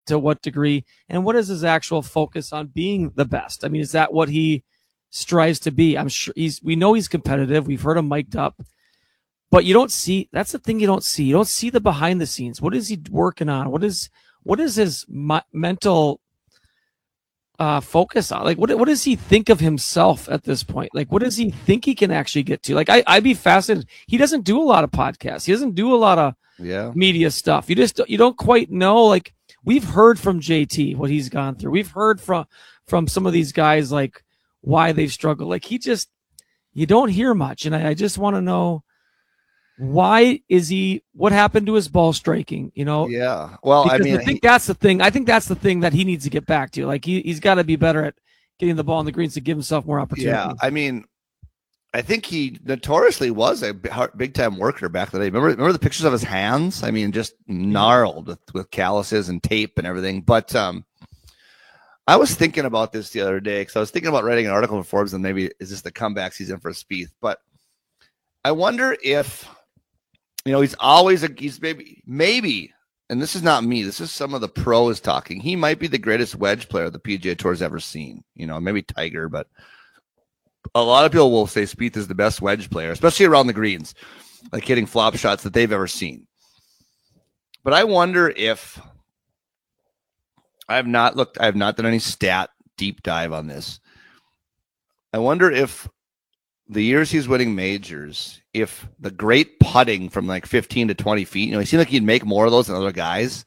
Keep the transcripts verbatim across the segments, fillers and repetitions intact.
to what degree? And what is his actual focus on being the best? I mean, is that what he strives to be? I'm sure he's, we know he's competitive. We've heard him mic'd up, but you don't see, that's the thing you don't see. You don't see the behind the scenes. What is he working on? What is, what is his my, mental uh, focus on? Like, what, what does he think of himself at this point? Like, what does he think he can actually get to? Like, I, I'd be fascinated. He doesn't do a lot of podcasts. He doesn't do a lot of yeah. media stuff. You just, you don't quite know. Like, we've heard from J T what he's gone through. We've heard from, from some of these guys, like why they've struggled. Like, he just, you don't hear much. And I, I just want to know, why is he, what happened to his ball striking? You know? Yeah. Well, because I mean, I think he, that's the thing. I think that's the thing that he needs to get back to. Like, he, he's got to be better at getting the ball in the greens to give himself more opportunity. Yeah. I mean, I think he notoriously was a big time worker back in the day. Remember, remember the pictures of his hands? I mean, just gnarled with, with calluses and tape and everything. But um, I was thinking about this the other day because I was thinking about writing an article for Forbes and maybe is this the comeback season for Spieth? But I wonder if, you know, he's always a, he's maybe, maybe, and this is not me, this is some of the pros talking. He might be the greatest wedge player the P G A Tour's ever seen. You know, maybe Tiger, but a lot of people will say Spieth is the best wedge player, especially around the greens, like hitting flop shots that they've ever seen. But I wonder if, I have not looked, I have not done any stat deep dive on this. I wonder if the years he's winning majors, if the great putting from like fifteen to twenty feet, you know, he seemed like he'd make more of those than other guys.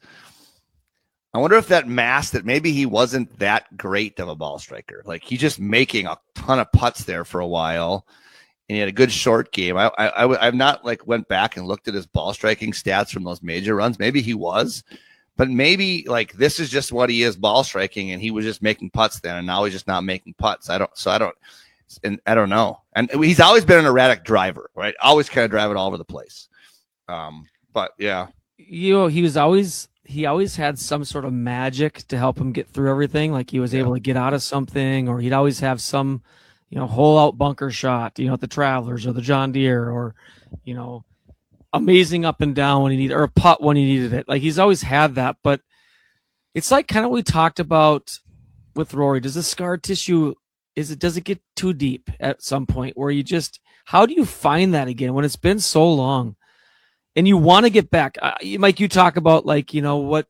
I wonder if that masked that maybe he wasn't that great of a ball striker. Like, he's just making a ton of putts there for a while, and he had a good short game. I, I, I, I've not like went back and looked at his ball striking stats from those major runs. Maybe he was, but maybe like this is just what he is ball striking, and he was just making putts then, and now he's just not making putts. I don't, so I don't, and I don't know. And he's always been an erratic driver, right? Always kind of driving all over the place. Um, but yeah, you know, he was always, he always had some sort of magic to help him get through everything. Like, he was yeah. able to get out of something, or he'd always have some, you know, hole out bunker shot, you know, at the Travelers or the John Deere, or, you know, amazing up and down when he needed, or a putt when he needed it. Like, he's always had that, but it's like kind of what we talked about with Rory. Does the scar tissue, is it, does it get too deep at some point where you just, how do you find that again when it's been so long and you want to get back? Uh, Mike, you talk about, like, you know, what,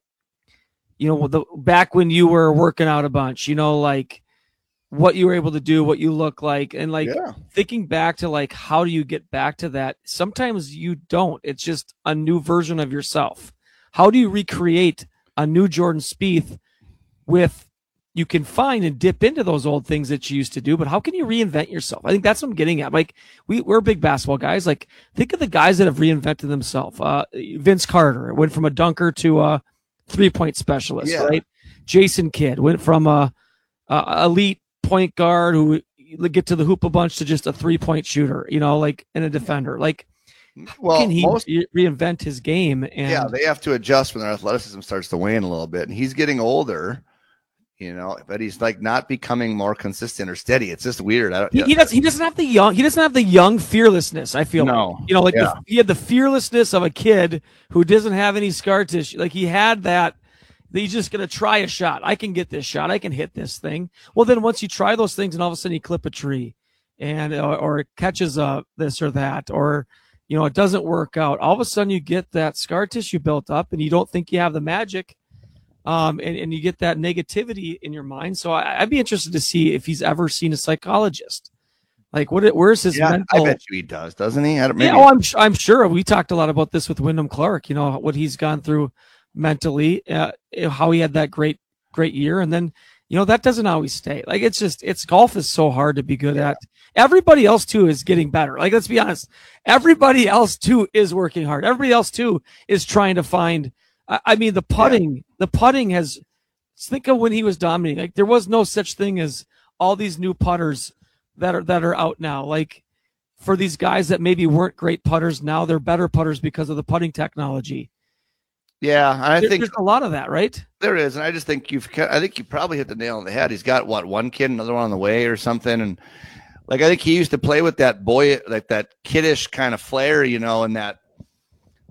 you know, the back when you were working out a bunch, you know, like what you were able to do, what you look like, and like yeah. thinking back to like, how do you get back to that? Sometimes you don't, it's just a new version of yourself. How do you recreate a new Jordan Spieth with, you can find and dip into those old things that you used to do, but how can you reinvent yourself? I think that's what I'm getting at. Like, we, we're big basketball guys. Like, think of the guys that have reinvented themselves. Uh, Vince Carter went from a dunker to a three-point specialist, yeah. right? Jason Kidd went from a, a elite point guard who get to the hoop a bunch to just a three-point shooter, you know, like, and a defender. Like, how well, can he most, reinvent his game? And yeah, they have to adjust when their athleticism starts to wane a little bit, and he's getting older. You know, but he's like not becoming more consistent or steady. It's just weird. I don't, he, he does. He doesn't have the young. He doesn't have the young fearlessness. I feel no. like, you know, like yeah. the, he had the fearlessness of a kid who doesn't have any scar tissue. Like, he had that. He's just gonna try a shot. I can get this shot. I can hit this thing. Well, then once you try those things, and all of a sudden you clip a tree, and or, or it catches a this or that, or you know, it doesn't work out. All of a sudden you get that scar tissue built up, and you don't think you have the magic. Um, and, and you get that negativity in your mind. So I, I'd be interested to see if he's ever seen a psychologist. Like, what? Where's his yeah, mental? I bet you he does, doesn't he? I don't, maybe. Yeah, oh, I'm I'm sure. We talked a lot about this with Wyndham Clark. You know what he's gone through mentally, uh, how he had that great great year, and then you know that doesn't always stay. Like, it's just it's golf is so hard to be good yeah. at. Everybody else too is getting better. Like, let's be honest. Everybody else too is working hard. Everybody else too is trying to find. I mean, the putting, yeah. the putting has, think of when he was dominating. Like, there was no such thing as all these new putters that are, that are out now. Like, for these guys that maybe weren't great putters, now they're better putters because of the putting technology. Yeah. I there, think there's a lot of that, right? There is. And I just think you've, I think you probably hit the nail on the head. He's got what, one kid, another one on the way or something. And like, I think he used to play with that boy, like that kiddish kind of flair, you know, and that,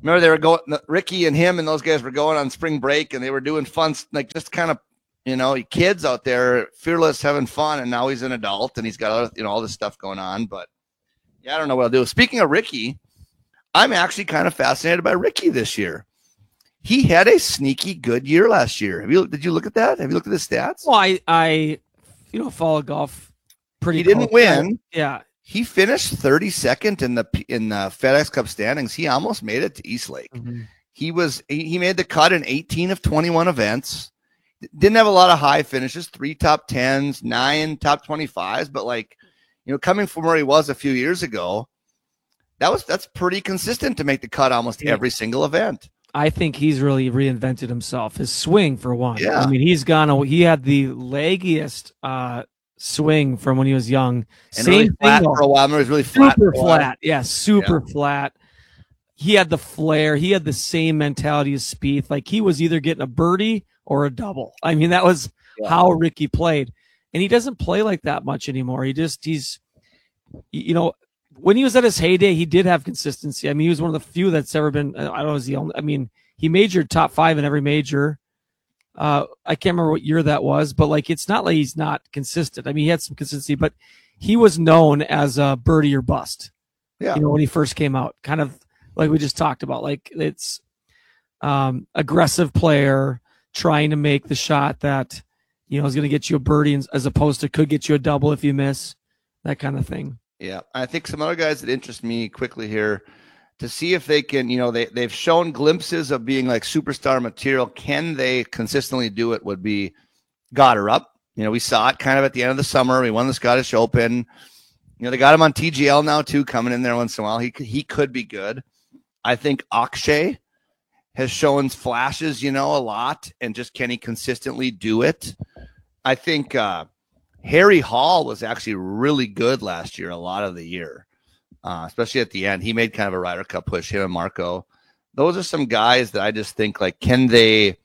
remember they were going, Ricky and him and those guys were going on spring break, and they were doing fun, like just kind of, you know, kids out there, fearless, having fun. And now he's an adult and he's got, you know, all this stuff going on. But yeah, I don't know what I'll do. Speaking of Ricky, I'm actually kind of fascinated by Ricky this year. He had a sneaky good year last year. Have you, did you look at that? Have you looked at his stats? Well, I, I you know, follow golf pretty He didn't close. win. Yeah. He finished thirty-second in the in the FedEx Cup standings. He almost made it to Eastlake. Mm-hmm. He was he, he made the cut in eighteen of twenty-one events. Didn't have a lot of high finishes, three top tens, nine top twenty-fives, but like, you know, coming from where he was a few years ago, that was that's pretty consistent to make the cut almost yeah. every single event. I think he's really reinvented himself. His swing, for one. Yeah. I mean, he's gone. He had the leggiest uh, swing from when he was young. And Same really thing flat for a while. It was really flat. Super flat. Yeah, super yeah. flat. He had the flair. He had the same mentality as Spieth. Like, he was either getting a birdie or a double. I mean, that was yeah. how Ricky played. And he doesn't play like that much anymore. He just, he's, you know, when he was at his heyday, he did have consistency. I mean, he was one of the few that's ever been, I don't know, is the only, I mean, he majored top five in every major. Uh, I can't remember what year that was, but like, it's not like he's not consistent. I mean, he had some consistency, but he was known as a birdie or bust. Yeah. You know, when he first came out, kind of like we just talked about, like it's um, aggressive player trying to make the shot that, you know, is going to get you a birdie as opposed to could get you a double if you miss, that kind of thing. Yeah. I think some other guys that interest me quickly here to see if they can, you know, they, they've shown glimpses of being like superstar material. Can they consistently do it would be Goddard. You know, we saw it kind of at the end of the summer. We won the Scottish Open. You know, they got him on T G L now too, coming in there once in a while. He he could be good. I think Akshay has shown flashes, you know, a lot, and just can he consistently do it? I think uh, Harry Hall was actually really good last year, a lot of the year, uh, especially at the end. He made kind of a Ryder Cup push, him and Marco. Those are some guys that I just think, like, can they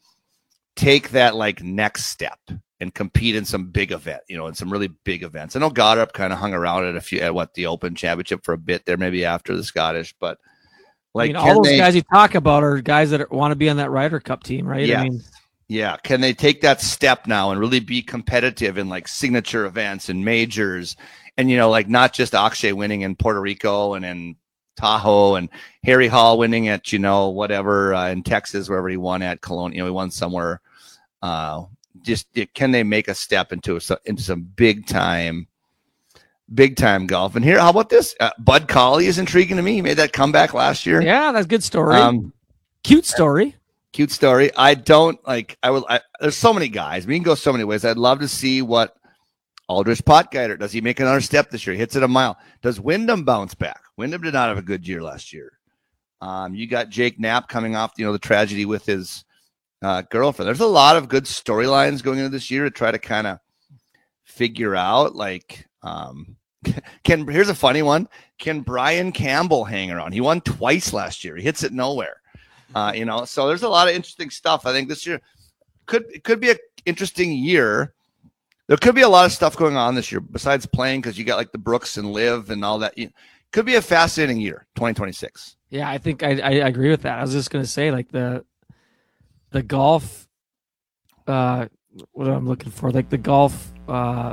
take that, like, next step and compete in some big event, you know, in some really big events? I know Goddard kind of hung around at a few, at what, the Open Championship for a bit there, maybe after the Scottish, but like, I mean, all those they, guys you talk about are guys that want to be on that Ryder Cup team, right? Yeah. I mean, yeah. Can they take that step now and really be competitive in like signature events and majors? And, you know, like not just Akshay winning in Puerto Rico and in Tahoe and Harry Hall winning at, you know, whatever, uh, in Texas, wherever he won at Cologne, you know, he won somewhere. Uh, just can they make a step into a, into some big time, big time golf? And here, how about this? Uh, Bud Colley is intriguing to me. He made that comeback last year. Yeah, that's a good story. Um, cute story. Cute story. I don't like, I will, I, there's so many guys. We can go so many ways. I'd love to see what Aldrich Potgieter, does he make another step this year? He hits it a mile. Does Wyndham bounce back? Wyndham did not have a good year last year. Um, you got Jake Knapp coming off, you know, the tragedy with his uh, girlfriend. There's a lot of good storylines going into this year to try to kind of figure out, like, um, can, here's a funny one. Can Brian Campbell hang around? He won twice last year. He hits it nowhere. Uh, you know, so there's a lot of interesting stuff. I think this year could, it could be an interesting year. There could be a lot of stuff going on this year besides playing, because you got like the Brooks and Liv and all that. It could be a fascinating year, twenty twenty-six. Yeah, I think I, I agree with that. I was just going to say, like, the the golf, uh, what I'm looking for, like the golf, uh,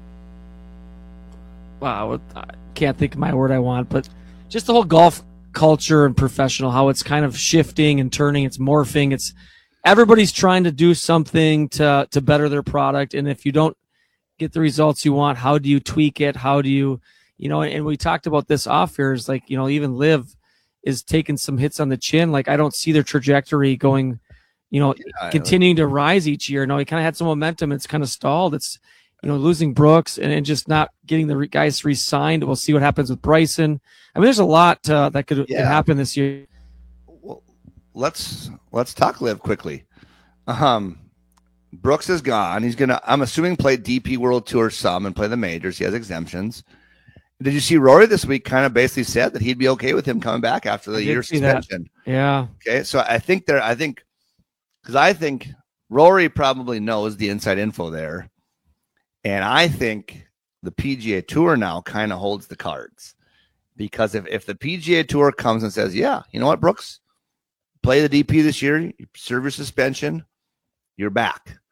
wow, I can't think of my word I want, but just the whole golf culture and professional, how it's kind of shifting and turning, it's morphing. It's everybody's trying to do something to, to better their product. And if you don't get the results you want, how do you tweak it? How do you, you know, and we talked about this off here, is like, you know, even Liv is taking some hits on the chin. Like, I don't see their trajectory going, you know, yeah, continuing to rise each year. No, he kind of had some momentum. It's kind of stalled. It's, you know, losing Brooks and, and just not getting the re- guys re-signed. We'll see what happens with Bryson. I mean, there's a lot uh, that could, yeah. could happen this year. Well, let's let's talk Liv quickly. Um, Brooks is gone. He's gonna, I'm assuming, play D P World Tour some and play the majors. He has exemptions. Did you see Rory this week? Kind of basically said that he'd be okay with him coming back after the year suspension. That. Yeah. Okay, so I think there. I think because I think Rory probably knows the inside info there. And I think the P G A Tour now kind of holds the cards, because if, if the P G A Tour comes and says, yeah, you know what, Brooks, play the D P this year, you serve your suspension, you're back.